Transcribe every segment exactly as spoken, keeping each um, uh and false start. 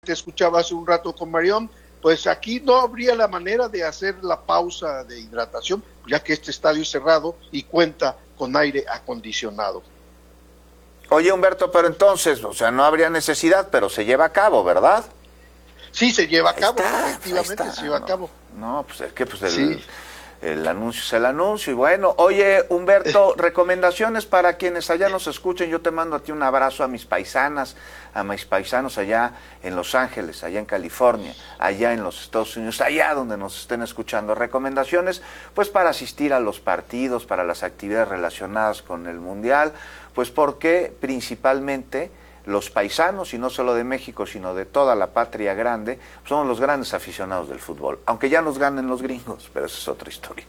te escuchaba hace un rato con Marión, pues aquí no habría la manera de hacer la pausa de hidratación, ya que este estadio es cerrado y cuenta con aire acondicionado. Oye, Humberto, pero entonces, o sea, no habría necesidad, pero se lleva a cabo, ¿verdad? Sí, se lleva a Ahí cabo, está, efectivamente está. se lleva no, a cabo. No, pues es que pues el, Sí. el anuncio es el anuncio. Y bueno, oye, Humberto, recomendaciones para quienes allá nos escuchen. Yo te mando a ti un abrazo, a mis paisanas, a mis paisanos allá en Los Ángeles, allá en California, allá en los Estados Unidos, allá donde nos estén escuchando. Recomendaciones, pues para asistir a los partidos, para las actividades relacionadas con el Mundial, pues porque principalmente los paisanos, y no solo de México, sino de toda la patria grande, somos los grandes aficionados del fútbol, aunque ya nos ganen los gringos, pero esa es otra historia.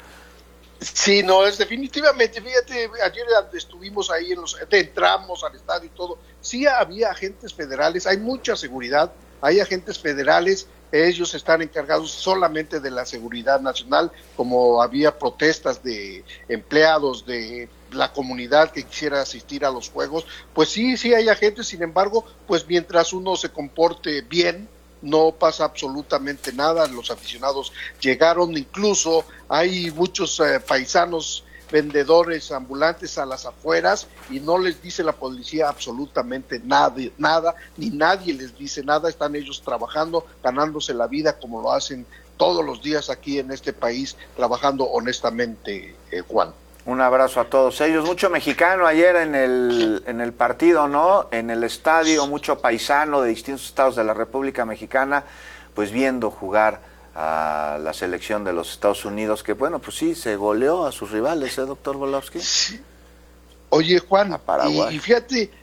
Sí, no, es definitivamente, fíjate, ayer estuvimos ahí, en los, entramos al estadio y todo, sí había agentes federales, hay mucha seguridad, hay agentes federales, ellos están encargados solamente de la seguridad nacional, como había protestas de empleados de la comunidad que quisiera asistir a los juegos, pues sí, sí hay agentes, sin embargo, pues mientras uno se comporte bien, no pasa absolutamente nada, los aficionados llegaron, incluso hay muchos eh, paisanos vendedores ambulantes a las afueras y no les dice la policía absolutamente nada, nada, ni nadie les dice nada, están ellos trabajando, ganándose la vida como lo hacen todos los días aquí en este país, trabajando honestamente, eh, Juan. Un abrazo a todos ellos, mucho mexicano ayer en el, en el partido, ¿no? En el estadio, mucho paisano de distintos estados de la República Mexicana, pues viendo jugar a la selección de los Estados Unidos, que bueno, pues sí, se goleó a sus rivales, ¿eh, doctor Volowski? Sí. Oye, Juan, y, y fíjate,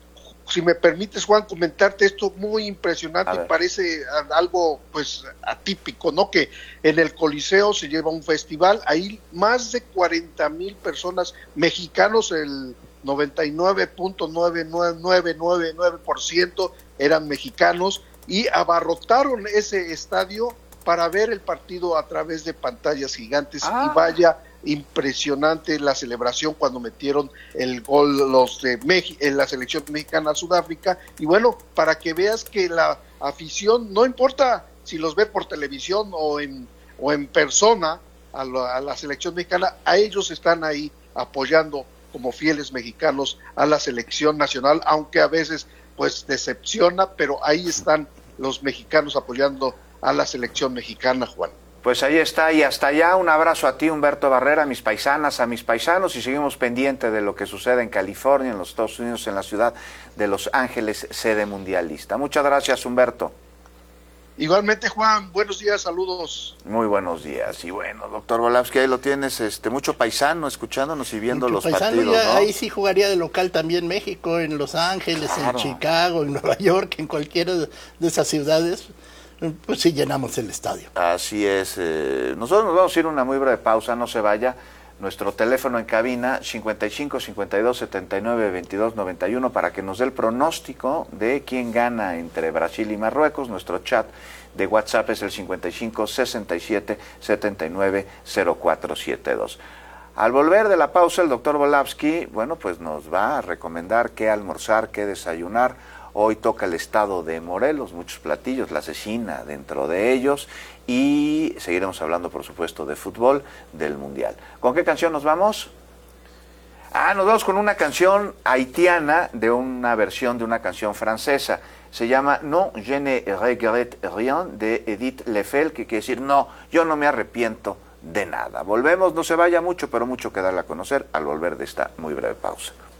si me permites, Juan, comentarte esto muy impresionante, y parece algo pues atípico, ¿no? Que en el Coliseo se lleva un festival, ahí más de cuarenta mil personas, mexicanos, el noventa y nueve punto nueve nueve nueve nueve nueve por ciento eran mexicanos, y abarrotaron ese estadio para ver el partido a través de pantallas gigantes, ah. y vaya impresionante la celebración cuando metieron el gol los de México en la selección mexicana a Sudáfrica, y bueno, para que veas que la afición, no importa si los ve por televisión o en o en persona a la, a la selección mexicana, a ellos están ahí apoyando como fieles mexicanos a la selección nacional, aunque a veces pues decepciona, pero ahí están los mexicanos apoyando a la selección mexicana, Juan. Pues ahí está, y hasta allá un abrazo a ti, Humberto Barrera, a mis paisanas, a mis paisanos, y seguimos pendientes de lo que sucede en California, en los Estados Unidos, en la ciudad de Los Ángeles, sede mundialista. Muchas gracias, Humberto. Igualmente, Juan, buenos días, saludos. Muy buenos días, y bueno, doctor Volowski, ahí lo tienes, este, mucho paisano escuchándonos y viendo mucho los paisano, partidos, ya, ¿no? Ahí sí jugaría de local también México, en Los Ángeles, claro, en Chicago, en Nueva York, en cualquiera de esas ciudades. Pues sí, llenamos el estadio. Así es. Eh, nosotros nos vamos a ir a una muy breve pausa, no se vaya. Nuestro teléfono en cabina, cincuenta y cinco, cincuenta y dos, setenta y nueve, veintidós, noventa y uno, para que nos dé el pronóstico de quién gana entre Brasil y Marruecos. Nuestro chat de WhatsApp es el cincuenta y cinco, sesenta y siete, setenta y nueve, cero cuatro siete dos. Al volver de la pausa, el doctor Volowski, bueno, pues nos va a recomendar qué almorzar, qué desayunar. Hoy toca el estado de Morelos, muchos platillos, la cecina dentro de ellos, y seguiremos hablando, por supuesto, de fútbol, del Mundial. ¿Con qué canción nos vamos? Ah, nos vamos con una canción haitiana de una versión de una canción francesa. Se llama Non, je ne regrette rien, de Edith Lefel, que quiere decir, no, yo no me arrepiento de nada. Volvemos, no se vaya mucho, pero mucho que darle a conocer al volver de esta muy breve pausa.